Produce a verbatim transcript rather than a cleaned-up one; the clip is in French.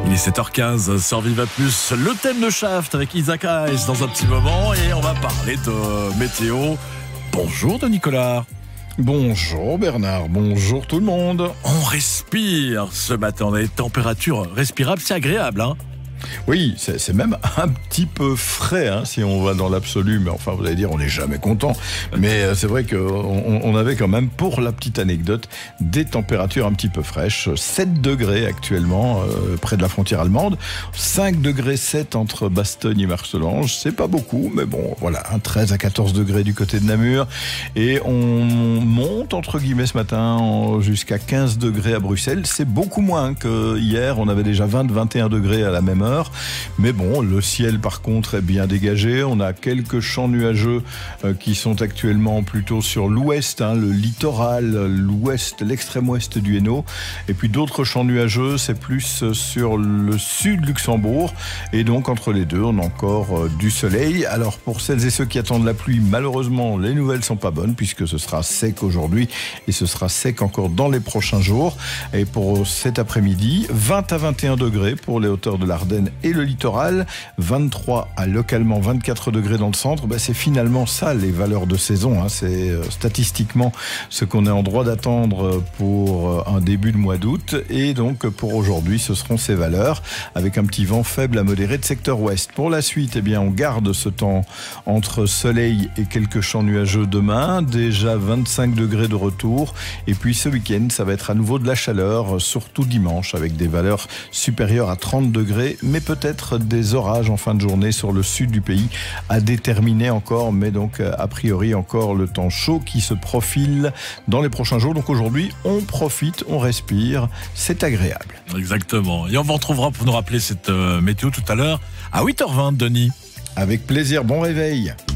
Il est sept heures quinze sur Viva Plus. Le thème de Shaft avec Isaac Hayes dans un petit moment et on va parler de météo. Bonjour de Nicolas. Bonjour Bernard, bonjour tout le monde. On respire ce matin, on a des températures respirables, c'est agréable hein. Oui, c'est, c'est même un petit peu frais hein, si on va dans l'absolu, mais enfin vous allez dire on n'est jamais content. Mais euh, c'est vrai qu'on on avait quand même, pour la petite anecdote, des températures un petit peu fraîches. sept degrés actuellement euh, près de la frontière allemande, cinq degrés sept entre Bastogne et Marselange, c'est pas beaucoup, mais bon voilà, un treize à quatorze degrés du côté de Namur. Et on monte entre guillemets ce matin jusqu'à quinze degrés à Bruxelles, c'est beaucoup moins que hier, on avait déjà vingt à vingt et un degrés à la même heure. Mais bon, le ciel par contre est bien dégagé. On a quelques champs nuageux euh, qui sont actuellement plutôt sur l'ouest, hein, le littoral, l'ouest, l'extrême ouest du Hainaut. Et puis d'autres champs nuageux, c'est plus sur le sud Luxembourg. Et donc entre les deux, on a encore euh, du soleil. Alors pour celles et ceux qui attendent la pluie, malheureusement, les nouvelles sont pas bonnes puisque ce sera sec aujourd'hui et ce sera sec encore dans les prochains jours. Et pour cet après-midi, vingt à vingt et un degrés pour les hauteurs de l'Ardenne et le littoral, vingt-trois à localement vingt-quatre degrés dans le centre. Ben c'est finalement ça les valeurs de saison, hein. C'est euh, statistiquement ce qu'on est en droit d'attendre pour euh, un début de mois d'août. Et donc pour aujourd'hui, ce seront ces valeurs avec un petit vent faible à modéré de secteur ouest. Pour la suite, eh bien, on garde ce temps entre soleil et quelques champs nuageux demain. Déjà vingt-cinq degrés de retour. Et puis ce week-end, ça va être à nouveau de la chaleur, surtout dimanche, avec des valeurs supérieures à trente degrés. Mais peut-être des orages en fin de journée sur le sud du pays à déterminer encore, mais donc a priori encore le temps chaud qui se profile dans les prochains jours. Donc aujourd'hui, on profite, on respire, c'est agréable. Exactement. Et on vous retrouvera pour nous rappeler cette euh, météo tout à l'heure à huit heures vingt, Denis. Avec plaisir, bon réveil.